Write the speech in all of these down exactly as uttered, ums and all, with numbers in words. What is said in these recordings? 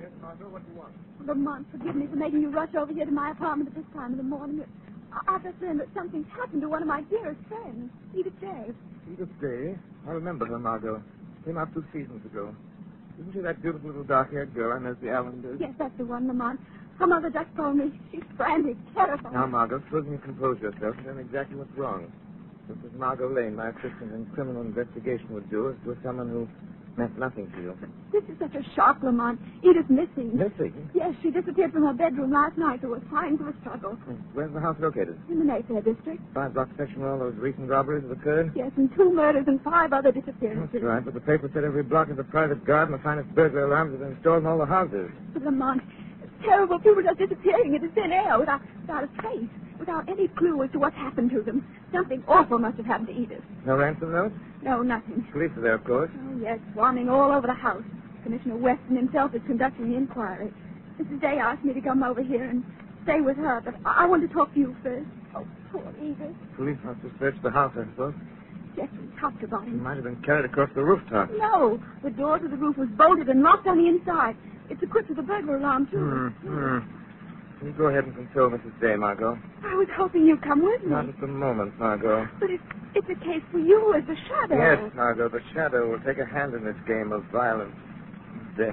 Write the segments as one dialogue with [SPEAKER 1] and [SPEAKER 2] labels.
[SPEAKER 1] Yes, Margot, what do you want?
[SPEAKER 2] Lamont, forgive me for making you rush over here to my apartment at this time of the morning. I- I've just learned that something's happened to one of my dearest friends, Edith Day.
[SPEAKER 1] Edith Day? I remember her, Margot. Came out two seasons ago. Isn't she that beautiful little dark-haired girl I know the Allanders?
[SPEAKER 2] Yes, that's the one, Lamont. Her mother just told me. She's frantic, terrified.
[SPEAKER 1] Now, Margot, suppose you compose yourself and tell me exactly what's wrong. Just as Margot Lane, my assistant in criminal investigation, would do if it was someone who meant nothing to you.
[SPEAKER 2] This is such a shock, Lamont. Edith's missing.
[SPEAKER 1] Missing?
[SPEAKER 2] Yes, she disappeared from her bedroom last night. There was signs of a struggle.
[SPEAKER 1] Where's the house located?
[SPEAKER 2] In the Mayfair district.
[SPEAKER 1] Five-block section where all those recent robberies have occurred?
[SPEAKER 2] Yes, and two murders and five other disappearances.
[SPEAKER 1] That's right, but the paper said every block is a private garden. The finest burglar alarms have been installed in all the houses.
[SPEAKER 2] But, Lamont, it's terrible. People just disappearing into thin air without, without a trace, without any clue as to what's happened to them. Something awful must have happened to Edith.
[SPEAKER 1] No ransom note?
[SPEAKER 2] No, nothing.
[SPEAKER 1] Police are there, of course.
[SPEAKER 2] Oh, yes, swarming all over the house. Commissioner Weston himself is conducting the inquiry. Missus Day asked me to come over here and stay with her, but I, I want to talk to you first. Oh, poor Edith.
[SPEAKER 1] Police must have searched the house, I suppose.
[SPEAKER 2] Yes, we talked about
[SPEAKER 1] He
[SPEAKER 2] him.
[SPEAKER 1] might have been carried across the rooftop.
[SPEAKER 2] No, the door to the roof was bolted and locked on the inside. It's equipped with a burglar alarm, too.
[SPEAKER 1] Hmm, hmm. You go ahead and console Missus Day, Margot.
[SPEAKER 2] I was hoping you'd come with me.
[SPEAKER 1] Not at the moment, Margot.
[SPEAKER 2] But it's, it's a case for you as a shadow.
[SPEAKER 1] Yes, Margot, the shadow will take a hand in this game of violence and death.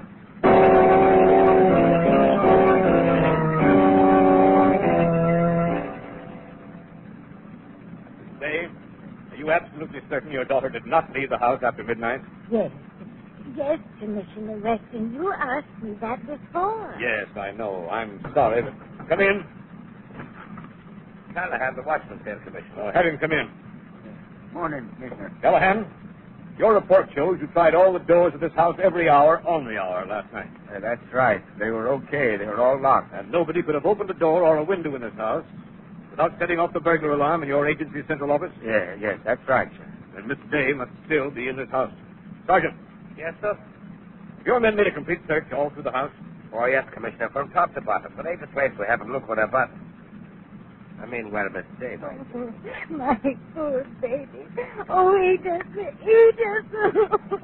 [SPEAKER 3] Dave, are you absolutely certain your daughter did not leave the house after midnight?
[SPEAKER 4] Yes. Yes, Commissioner Weston. You asked me that before.
[SPEAKER 3] Yes, I know. I'm sorry, but... Come in. Callahan, the watchman's here, Commissioner. Uh, have him come in.
[SPEAKER 5] Morning, Commissioner.
[SPEAKER 3] Callahan, your report shows you tried all the doors of this house every hour on the hour last night.
[SPEAKER 5] Uh, that's right. They were okay. They were all locked.
[SPEAKER 3] And nobody could have opened a door or a window in this house without setting off the burglar alarm in your agency's central office.
[SPEAKER 5] Yeah, yes, that's right, sir.
[SPEAKER 3] And Miss Day must still be in this house. Sergeant.
[SPEAKER 5] Yes, sir?
[SPEAKER 3] Your men made a complete search all through the house?
[SPEAKER 5] Oh, yes, Commissioner, from top to bottom. But ain't the place we haven't looked for their buttons. I mean, where Miss Day, though.
[SPEAKER 4] Oh, my poor baby. Oh, Edith, Edith.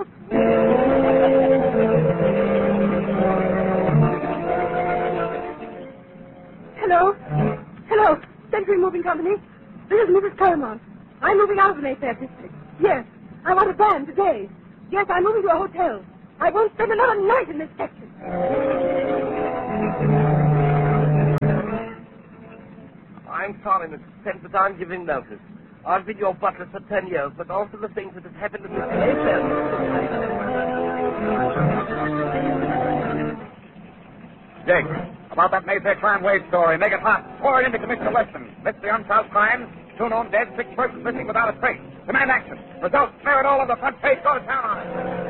[SPEAKER 2] Hello? Hello? Century Moving Company? This is Missus Claremont. I'm moving out of the Mayfair district. Yes. I want a van today. Yes, I'm moving to a hotel. I won't spend another night in this section.
[SPEAKER 6] I'm sorry, Mister Spence, but I'm giving notice. I've been your butler for ten years, but after the things that have happened to Mister Mayfair...
[SPEAKER 3] Jake, about that Mayfair crime wave story. Make it hot. Pour it into Commissioner Weston. List the unsolved crimes. Two known dead, six persons missing without a trace. Demand action. Results, smear it all over the front page. Go to town on it.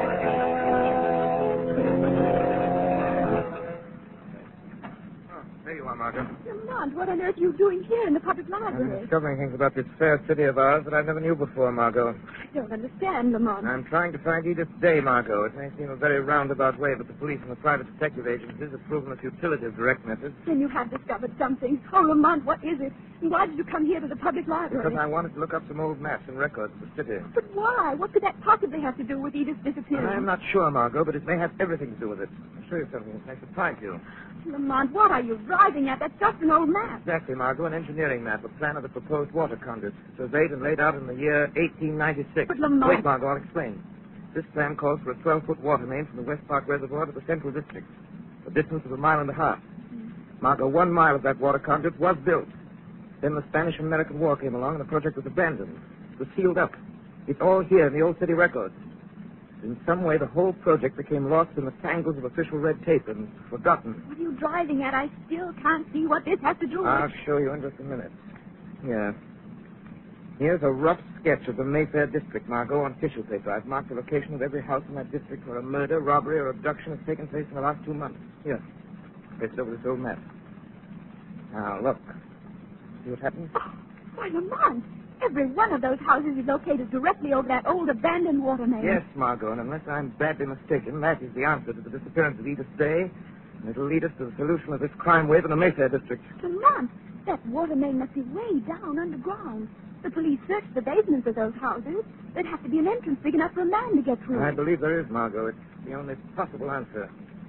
[SPEAKER 1] There you are, Margot.
[SPEAKER 2] Lamont, what on earth are you doing here in the public
[SPEAKER 1] I'm
[SPEAKER 2] library?
[SPEAKER 1] discovering things about this fair city of ours that I never knew before, Margot.
[SPEAKER 2] I don't understand, Lamont.
[SPEAKER 1] I'm trying to find Edith Day, Margot. It may seem a very roundabout way, but the police and the private detective agencies have proven the futility of direct methods.
[SPEAKER 2] Then you have discovered something. Oh, Lamont, what is it? And why did you come here to the public library?
[SPEAKER 1] Because I wanted to look up some old maps and records of the city.
[SPEAKER 2] But why? What could that possibly have to do with Edith's disappearance?
[SPEAKER 1] I'm not sure, Margot, but it may have everything to do with it. I'll show you something that may surprise you.
[SPEAKER 2] Lamont, what are you driving at? That's just an old map.
[SPEAKER 1] Exactly, Margot, an engineering map, a plan of the proposed water conduit, surveyed and laid out in the year eighteen ninety-six.
[SPEAKER 2] But, Lamont...
[SPEAKER 1] Wait, Margot, I'll explain. This plan calls for a twelve-foot water main from the West Park Reservoir to the Central District, a distance of a mile and a half. Margot, one mile of that water conduit was built. Then the Spanish-American War came along and the project was abandoned. It was sealed up. It's all here in the old city records. In some way, the whole project became lost in the tangles of official red tape and forgotten.
[SPEAKER 2] What are you driving at? I still can't see what this has to do with...
[SPEAKER 1] I'll show you in just a minute. Here. Here's a rough sketch of the Mayfair district, Margot, on tissue paper. I've marked the location of every house in that district where a murder, robbery, or abduction has taken place in the last two months. Here. It's over this old map. Now, look. See what happens?
[SPEAKER 2] Oh, why, Lamont, every one of those houses is located directly over that old abandoned water main.
[SPEAKER 1] Yes, Margot, and unless I'm badly mistaken, that is the answer to the disappearance of Edith Day, and it'll lead us to the solution of this crime wave in the Mayfair district.
[SPEAKER 2] Lamont, that water main must be way down underground. The police searched the basements of those houses. There'd have to be an entrance big enough for a man to get through.
[SPEAKER 1] I believe there is, Margot. It's the only possible answer.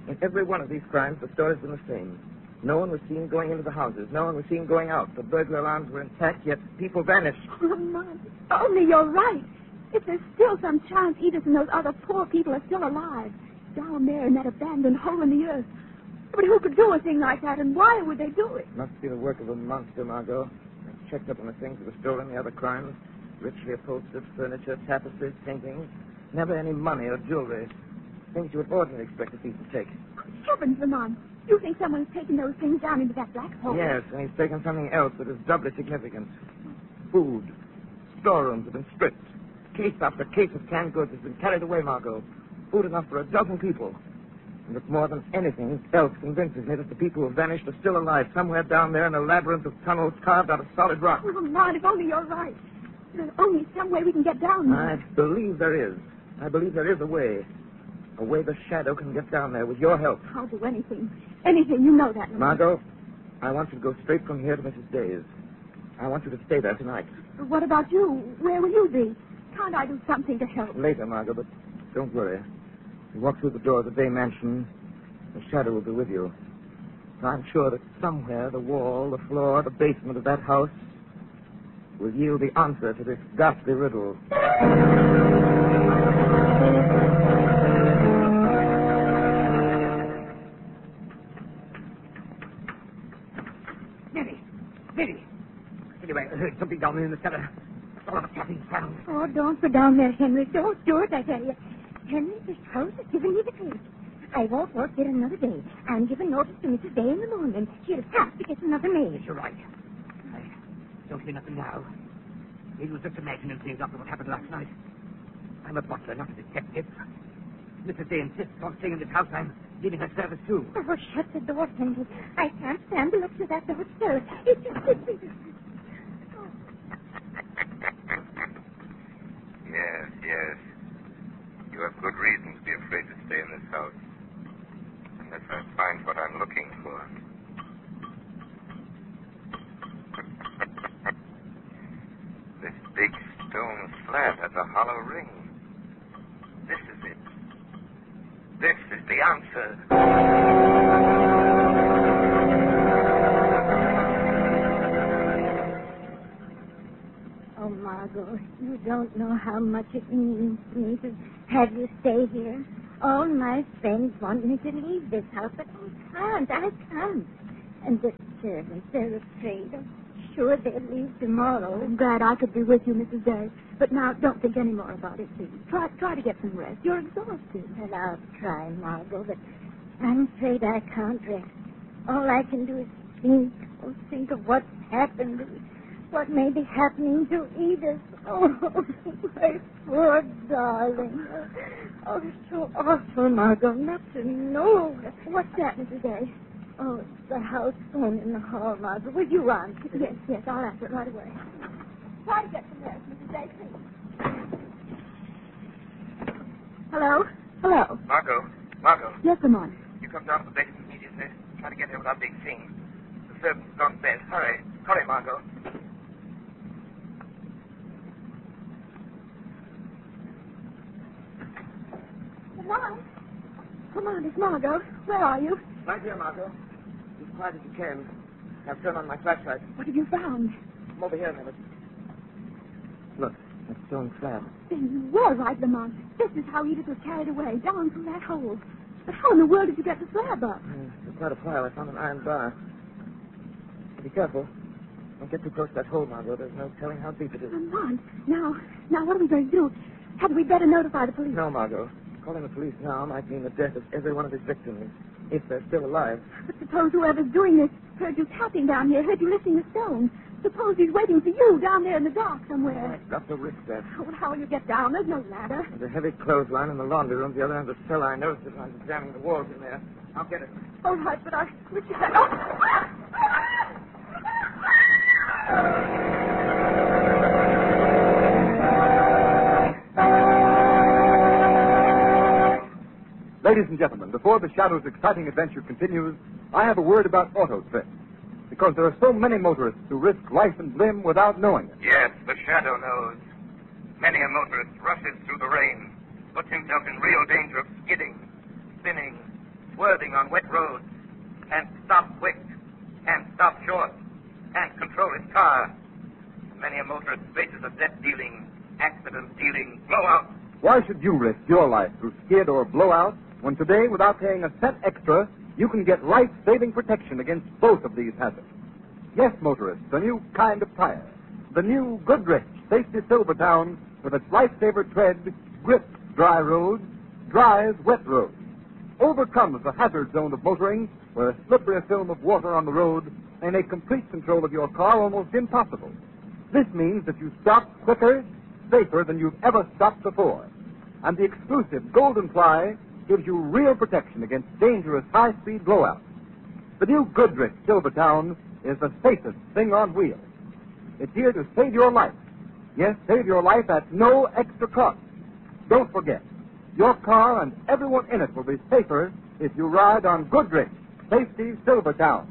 [SPEAKER 1] In every one of these crimes, the story's been the same. No one was seen going into the houses. No one was seen going out. The burglar alarms were intact, yet people vanished.
[SPEAKER 2] Lamont, only you're right. If there's still some chance Edith and those other poor people are still alive, down there in that abandoned hole in the earth. But who could do a thing like that, and why would they do it?
[SPEAKER 1] Must be the work of a monster, Margot. I checked up on the things that were stolen, the other crimes. Richly upholstered furniture, tapestries, paintings. Never any money or jewelry. Things you would ordinarily expect a thief to take.
[SPEAKER 2] Heavens, Lamont. You think someone's taken those things down into that black hole?
[SPEAKER 1] Yes, and he's taken something else that is doubly significant. Food. Storerooms have been stripped. Case after case of canned goods has been carried away, Margot. Food enough for a dozen people. And if more than anything else convinces me that the people who have vanished are still alive somewhere down there in a labyrinth of tunnels carved out of solid rock.
[SPEAKER 2] Oh, Lamont, if only you're right. There's only some way we can get down there.
[SPEAKER 1] I believe there is. I believe there is a way. A way the Shadow can get down there with your help.
[SPEAKER 2] I'll do anything. Anything. You know that, Lamont.
[SPEAKER 1] Margot, I want you to go straight from here to Missus Day's. I want you to stay there tonight.
[SPEAKER 2] What about you? Where will you be? Can't I do something to help?
[SPEAKER 1] Later, Margot, but don't worry. You walk through the door of the Day Mansion, the Shadow will be with you. I'm sure that somewhere the wall, the floor, the basement of that house will yield the answer to this ghastly riddle.
[SPEAKER 6] Minnie! Minnie! Anyway, I heard something down there in the cellar. I saw a tapping sound.
[SPEAKER 4] Oh, don't go down there, Henry. Don't do it, I tell you. Henry, this house has given me the truth. I won't work there another day. I'm giving notice to Missus Day in the morning. She'll have to get another maid.
[SPEAKER 6] You're right. I don't hear nothing now. He was just imagining things after what happened last night. I'm a butler, not a detective. Missus Day insists on staying in this house. I'm giving her service, too.
[SPEAKER 4] Oh, shut the door, Henry. I can't stand the looks of that door still. It just... It, it,
[SPEAKER 5] Yes, yes. You have good reason to be afraid to stay in this house. Unless I find what I'm looking for. This big stone slab has a hollow ring. This is it. This is the answer.
[SPEAKER 4] Oh, Margot, you don't know how much it means to me to have you stay here. All my friends want me to leave this house, but I can't. I can't. And the servants, they're afraid. I'm sure they'll leave tomorrow.
[SPEAKER 2] I'm glad I could be with you, Missus Day. But now, don't think any more about it, please. Try, try to get some rest. You're exhausted.
[SPEAKER 4] Well, I'll try, Margot, but I'm afraid I can't rest. All I can do is think, oh, think of what's happened, what may be happening to Edith. Oh, my poor darling. Oh, so awful, Margot, not to know.
[SPEAKER 2] What's that, Missus Day?
[SPEAKER 4] Oh, it's the house phone in the hall, Margot. Will you answer?
[SPEAKER 2] Yes, yes, I'll answer it right away. Try to get some rest, Missus Day, please. Hello? Hello?
[SPEAKER 5] Margot, Margot,
[SPEAKER 2] Yes, Lamont.
[SPEAKER 5] you come down to the basement immediately. Try to get here without being seen. The servant's gone to bed. Hurry. Hurry, Margot.
[SPEAKER 2] Lamont? Come on, it's Margot. Where are you?
[SPEAKER 1] Right here, Margot. Be as quiet as you can. I've turned on my flashlight.
[SPEAKER 2] What have you found?
[SPEAKER 1] Come over here a minute. Look, that stone slab.
[SPEAKER 2] Then you were right, Lamont. This is how Edith was carried away, down through that hole. But how in the world did you get the slab up?
[SPEAKER 1] Uh, for quite a while, I found an iron bar. Be careful. Don't get too close to that hole, Margot. There's no telling how deep it is.
[SPEAKER 2] Lamont, now, now what are we going to do? Had we better notify the police?
[SPEAKER 1] No, Margot. Calling the police now might mean the death of every one of his victims, if they're still alive.
[SPEAKER 2] But suppose whoever's doing this heard you tapping down here, heard you lifting the stone. Suppose he's waiting for you down there in the dark somewhere.
[SPEAKER 1] Got to risk that.
[SPEAKER 2] Oh, how will you get down? There's no ladder.
[SPEAKER 1] There's a heavy clothesline in the laundry room at the other end of the cellar. I noticed it when I was examining the walls in there. I'll get it.
[SPEAKER 2] All right, but I wish you had... Oh!
[SPEAKER 7] Ladies and gentlemen, before the Shadow's exciting adventure continues, I have a word about auto theft. Because there are so many motorists who risk life and limb without knowing it.
[SPEAKER 5] Yes, the Shadow knows. Many a motorist rushes through the rain, puts himself in real danger of skidding, spinning, swerving on wet roads. Can't stop quick. Can't stop short. Can't control his car. Many a motorist faces a death-dealing, accident-dealing blowout.
[SPEAKER 7] Why should you risk your life through skid or blowout when today, without paying a cent extra, you can get life-saving protection against both of these hazards? Yes, motorists, a new kind of tire. The new Goodrich Safety Silvertown with its lifesaver tread grips dry roads, dries wet roads, overcomes the hazard zone of motoring where a slippery film of water on the road may make complete control of your car almost impossible. This means that you stop quicker, safer than you've ever stopped before. And the exclusive Golden Fly gives you real protection against dangerous high-speed blowouts. The new Goodrich Silvertown is the safest thing on wheels. It's here to save your life. Yes, save your life at no extra cost. Don't forget, your car and everyone in it will be safer if you ride on Goodrich Safety Silvertown.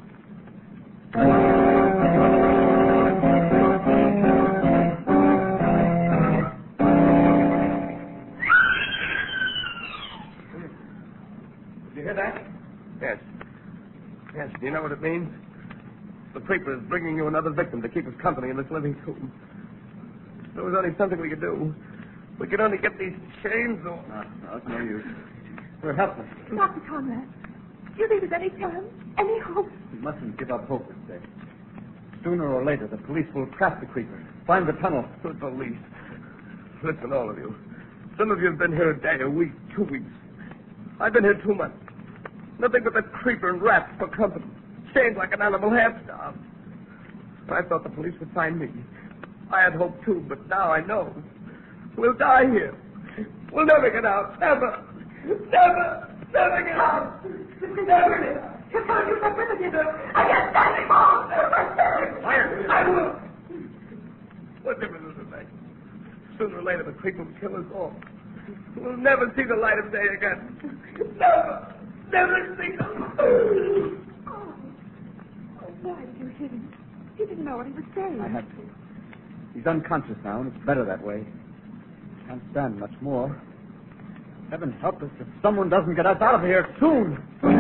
[SPEAKER 8] Did you hear that? Yes. Yes, do you know what it means? The creeper is bringing you another victim to keep us company in this living tomb. There was only something we could do. We could only get these chains off.
[SPEAKER 7] No, no, it's no use. We're helpless.
[SPEAKER 2] Doctor Conrad, do you think there's any chance, any hope?
[SPEAKER 7] We mustn't give up hope this day. Sooner or later, the police will trap the creeper, find the tunnel.
[SPEAKER 8] The police. Listen, all of you. Some of you have been here a day, a week, two weeks. I've been here two months. Nothing but that creeper and rats for company. Chained like an animal half-starved. I thought the police would find me. I had hope, too, but now I know. We'll die here. We'll never get out. Never. Never. Never get out. Never get out.
[SPEAKER 2] You're telling me that with you. I can't stand anymore.
[SPEAKER 8] Fire. I will. What difference does it make? Sooner or later, the creeper will kill us all. We'll never see the light of day again. Never. Never see the...
[SPEAKER 2] Why did you hit him? You didn't know what he was saying.
[SPEAKER 7] I had to. He's unconscious now, and it's better that way. Can't stand much more. Heaven help us if someone doesn't get us out of here soon.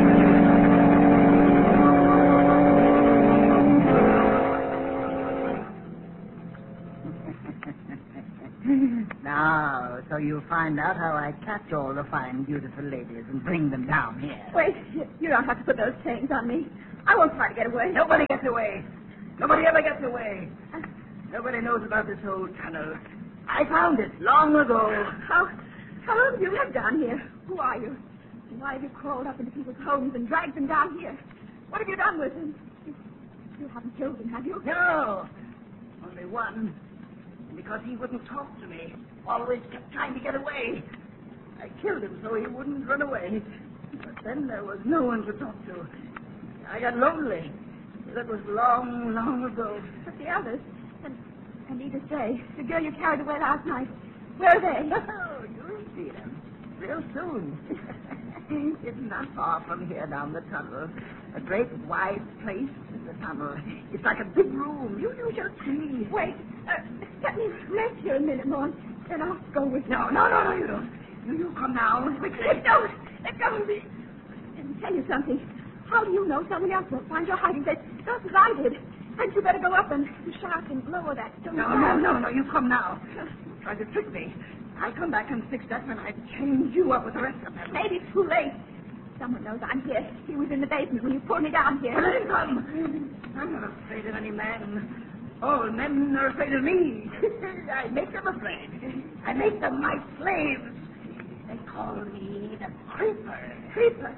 [SPEAKER 9] Now, so you'll find out how I catch all the fine, beautiful ladies and bring them down here.
[SPEAKER 2] Wait, you, you don't have to put those chains on me. I won't try to get away.
[SPEAKER 6] Nobody gets away. Nobody ever gets away. Nobody knows about this old tunnel. I found it long ago.
[SPEAKER 2] How, how long have you lived down here? Who are you? And why have you crawled up into people's homes and dragged them down here? What have you done with them? You, you haven't killed them, have you?
[SPEAKER 6] No. Only one. And because he wouldn't talk to me, always kept trying to get away. I killed him so he wouldn't run away. But then there was no one to talk to. I got lonely. That was long, long ago.
[SPEAKER 2] But the others, and, and Edith Day, the girl you carried away last night, where are they?
[SPEAKER 6] Oh, you'll see them real soon. It's not far from here down the tunnel. A great wide place in the tunnel. It's like a big room. You, you shall see.
[SPEAKER 2] Wait, uh, let me rest here a minute more, then I'll go with you.
[SPEAKER 6] No, no, no, no, you don't. You, you come now, quickly.
[SPEAKER 2] Let go, let go of me. Let me tell you something. How do you know someone else will find your hiding place just as I did? Hadn't you better go up and shout and lower that stone?
[SPEAKER 6] No, no, no, no, you come now. You tried to trick me. I come back in six steps and I change you up with the rest of them.
[SPEAKER 2] Maybe it's too late. Someone knows I'm here. He was in the basement when you pulled me down here.
[SPEAKER 6] Let him come. I'm not afraid of any man. All men are afraid of me. I make them afraid. I make them my slaves. They call me the Creeper. Creeper.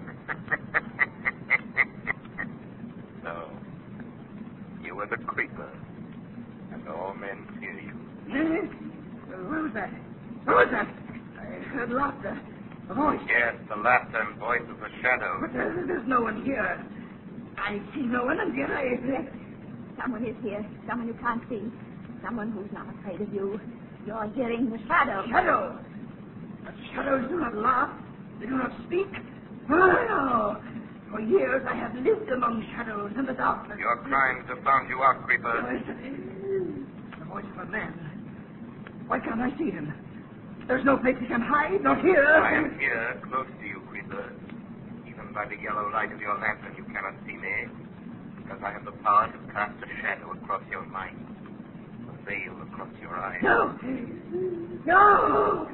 [SPEAKER 5] No. You are the creeper, and all men fear you.
[SPEAKER 6] Yes? What was that? What was that? I heard laughter. A voice.
[SPEAKER 5] Yes, the laughter and voice of the shadow.
[SPEAKER 6] But uh, there's no one here. I see no one, and yet I...
[SPEAKER 2] Yes, someone is here. Someone you can't see. Someone who's not afraid of you. You're hearing the shadow.
[SPEAKER 6] Shadow? But shadows do not laugh. They do not speak. Oh, no. For years I have lived among shadows in the darkness.
[SPEAKER 5] Your crimes have found you out, creeper.
[SPEAKER 6] The voice of a man. Why can't I see him? There's no place he can hide, not here.
[SPEAKER 5] I am here, close to you, creeper. Even by the yellow light of your lantern, you cannot see me, because I have the power to cast a shadow across your mind, a veil across your eyes.
[SPEAKER 2] No! No!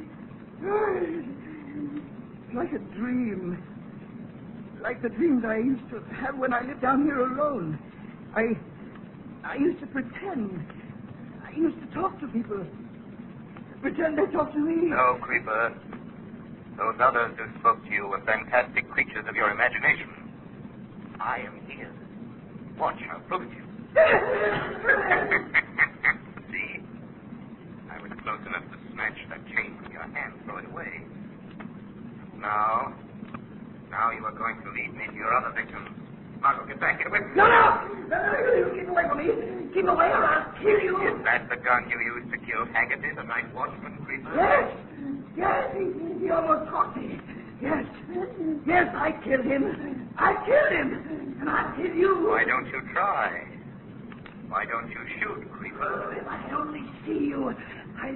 [SPEAKER 2] Like a dream. Like the dreams I used to have when I lived down here alone. I... I used to pretend. I used to talk to people. Pretend they talked to me.
[SPEAKER 5] No, Creeper. Those others who spoke to you were fantastic creatures of your imagination. I am here. Watch, I'll prove it to you. See? I was close enough to snatch that chain from your hand, throw it away. Now, now you are going to lead me to your other victims. Margot, get back here with me.
[SPEAKER 2] No, no! No, no, keep away from me. Keep away or I'll kill you.
[SPEAKER 5] Is that the gun you used to kill Haggerty, the night watchman, Creeper?
[SPEAKER 2] Yes! Yes, he, he almost caught me. Yes. Yes, I killed him. I killed him. And I'll kill you.
[SPEAKER 5] Why don't you try? Why don't you shoot, Creeper?
[SPEAKER 2] If I could only see you, I...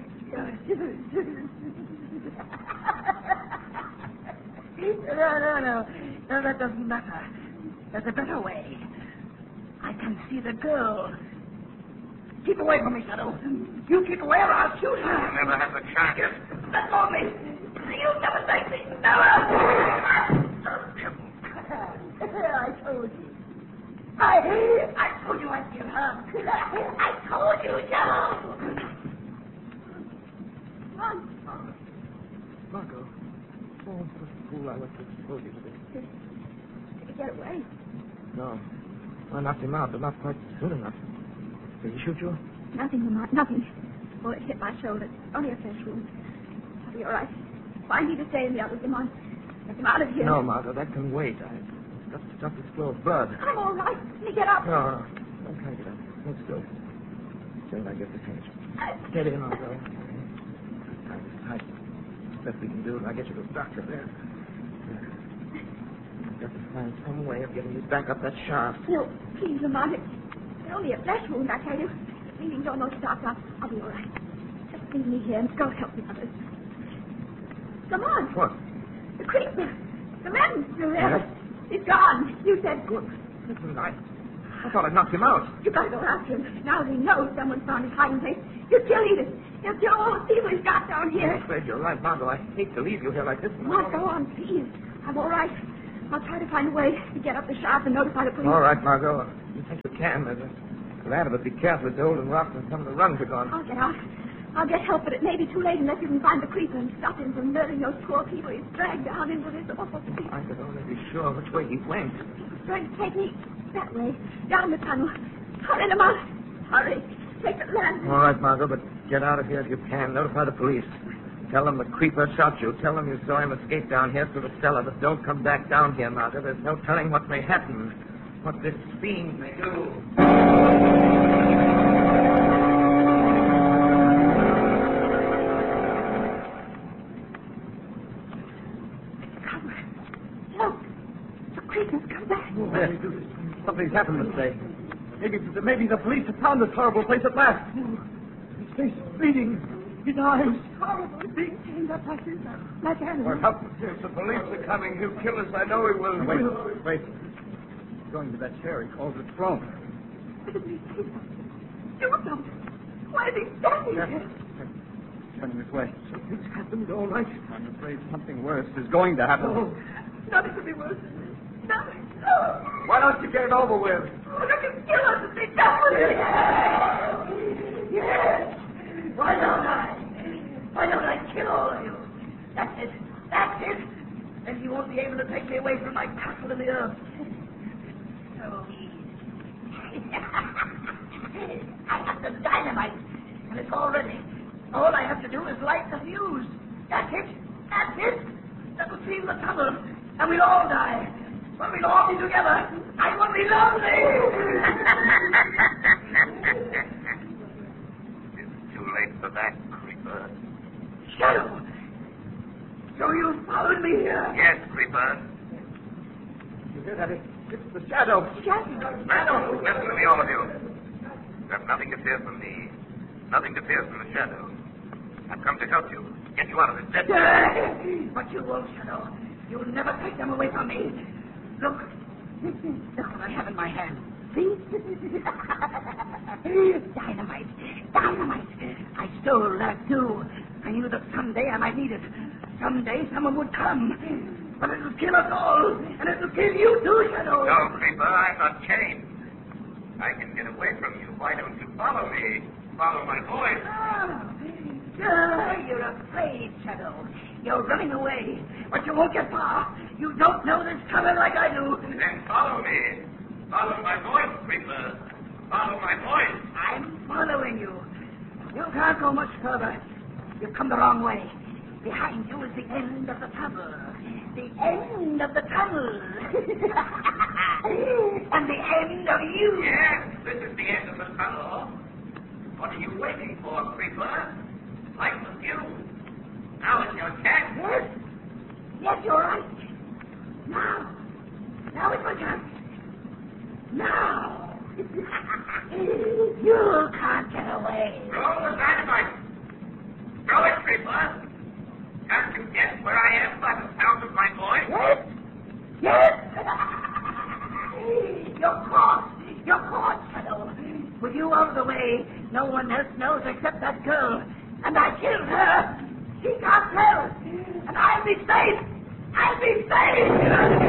[SPEAKER 2] no, no, no. No, that doesn't matter. There's a better way. I can see the girl. Keep away from me, Shadow. You keep away or I'll shoot her.
[SPEAKER 5] You'll never have a chance.
[SPEAKER 2] Let go of me. You'll never take me. Never. I told you. I, I told you I'd kill her. I told you, Shadow. Run.
[SPEAKER 1] Margot. Oh, what a fool I was to expose you to this.
[SPEAKER 4] Did he get away?
[SPEAKER 1] No. I knocked him out, but not quite soon enough. Did he shoot you?
[SPEAKER 4] Nothing, Lamont, nothing. Bullet hit my shoulder. Only a flesh wound. I'll be all right. Find me to stay in the others, Lamont. Get them out of here.
[SPEAKER 1] No, Margot, that can wait. I've got to stop this flow of blood.
[SPEAKER 4] I'm all right. Let me get up.
[SPEAKER 1] No, no. I can't get up. Hold still. Soon I get the finish. Steady, Margot. Tight is tight. Best we can do, and I'll get you to a doctor there. I've got to find some way of getting you back up that shaft.
[SPEAKER 4] No, please, Lamont. It's only a flesh wound, I tell you. The bleeding's almost stopped. I'll, I'll be all right. Just leave me here and go help the others. Lamont.
[SPEAKER 1] What?
[SPEAKER 4] The creeper. The man's still there.
[SPEAKER 1] Yes?
[SPEAKER 4] He's gone. You said good.
[SPEAKER 1] Listen, I, I thought I'd knocked him out.
[SPEAKER 4] You gotta go after him. Now he knows someone's found his hiding place. He'll kill Edith. He'll kill all the people he's got down here.
[SPEAKER 1] I'm afraid you're right, Margot. I hate to leave you here like this.
[SPEAKER 4] Lamont, go on, please. I'm all right. I'll try to find a way to get up the shaft and notify the police.
[SPEAKER 1] All right, Margot. You think you can. There's a ladder, but be careful. It's old and rough, and some of the rungs are gone.
[SPEAKER 4] I'll get out. I'll get help, but it may be too late unless you can find the creeper and stop him from murdering those poor people he's dragged down into this awful pit.
[SPEAKER 1] I could only be sure which way he went.
[SPEAKER 4] He's trying to take me that way, down the tunnel. Hurry, Lamont. Hurry. Take the lantern.
[SPEAKER 1] All right, Margot, but get out of here if you can. Notify the police. Tell them the creeper shot you. Tell them you saw him escape down here through the cellar, but don't come back down here, Margot. There's no telling what may happen, what this fiend may do.
[SPEAKER 7] Yes, something's happened, Miss Day. Maybe, maybe the police have found this horrible place at last. His face is bleeding. His eyes.
[SPEAKER 2] Horrible. Being chained up like this. Like animals.
[SPEAKER 8] Well, if the police are coming, he'll kill us. I know he will.
[SPEAKER 7] Wait, wait. He's going to that chair. He calls it throne.
[SPEAKER 2] What did he say? Do something. Why is he standing
[SPEAKER 7] Yes.
[SPEAKER 2] here?
[SPEAKER 7] Turning this way.
[SPEAKER 1] Something's happened, all right.
[SPEAKER 7] I'm afraid something worse is going to happen.
[SPEAKER 2] Oh, nothing could be worse than this. Nothing. Oh.
[SPEAKER 8] Why don't you get it over with?
[SPEAKER 2] Oh, look at kill us if they done with it. Yes. Why don't I? Why don't I kill all of you? That's it. That's it. Then you won't be able to take me away from my castle in the earth. So easy. I have the dynamite, and it's all ready. All I have to do is light the fuse. That's it. That's it. That'll seal the tunnel, and we'll all die. But we'll all be together. I will be lonely.
[SPEAKER 5] It's too late for that, Creeper.
[SPEAKER 2] Shadow. So you followed me here?
[SPEAKER 5] Yes, Creeper.
[SPEAKER 1] You hear that? It's the shadow.
[SPEAKER 4] Shadow.
[SPEAKER 5] Shadow, listen to me, all of you. You have nothing to fear from me. Nothing to fear from the shadow. I've come to help you. Get you out of this dead.
[SPEAKER 2] But you won't, Shadow.
[SPEAKER 6] You'll never take them away from me. Look. Look what I have in my hand. See? Dynamite. Dynamite. I stole that, too. I knew that someday I might need it. Someday someone would come. But it'll kill us all. And it'll kill you, too, Shadow.
[SPEAKER 5] No, Creeper, I'm not chained. I can get away from you. Why don't you follow me? Follow my voice.
[SPEAKER 6] Oh, oh, you're afraid, Shadow. You're running away, but you won't get far. You don't know this tunnel like I do.
[SPEAKER 5] Then follow me. Follow my voice, Creeper. Follow my voice.
[SPEAKER 6] I'm following you. You can't go much further. You've come the wrong way. Behind you is the end of the tunnel. The end of the tunnel. And the end of you.
[SPEAKER 5] Yes, this is the end of the tunnel. What are you waiting for, Creeper? Light the fuse. Now is your chance.
[SPEAKER 6] Yes. Yes, you're right. Now. Now is my chance. Now. You can't get away.
[SPEAKER 5] Throw the dynamite. Throw it, Creeper. Can't you guess where I am by the sound of my voice?
[SPEAKER 6] Yes. Yes. You're caught. You're caught, Shadow. With you out of the way, no one else knows except that girl. And I killed her. She can't tell. And I'll be safe. I'll be safe.